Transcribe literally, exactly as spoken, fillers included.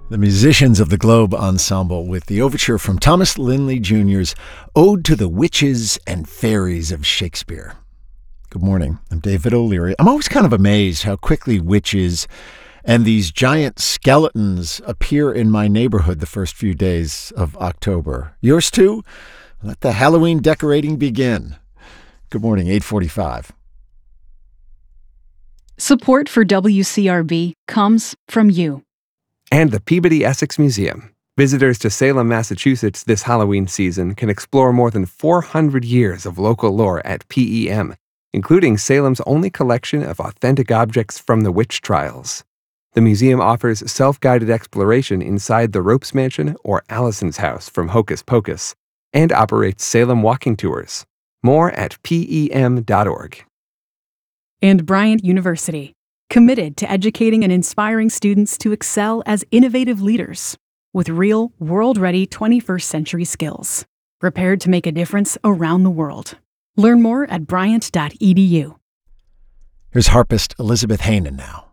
The musicians of the Globe Ensemble with the overture from Thomas Linley Junior's Ode to the Witches and Fairies of Shakespeare. Good morning. I'm David O'Leary. I'm always kind of amazed how quickly witches and these giant skeletons appear in my neighborhood the first few days of October. Yours too? Let the Halloween decorating begin. Good morning, eight forty-five. Support for W C R B comes from you. And the Peabody Essex Museum. Visitors to Salem, Massachusetts this Halloween season can explore more than four hundred years of local lore at P E M, including Salem's only collection of authentic objects from the witch trials. The museum offers self-guided exploration inside the Ropes Mansion or Allison's house from Hocus Pocus, and operates Salem walking tours. More at P E M dot org. And Bryant University, committed to educating and inspiring students to excel as innovative leaders with real, world-ready twenty-first century skills, prepared to make a difference around the world. Learn more at bryant dot e d u. Here's harpist Elizabeth Hanen now.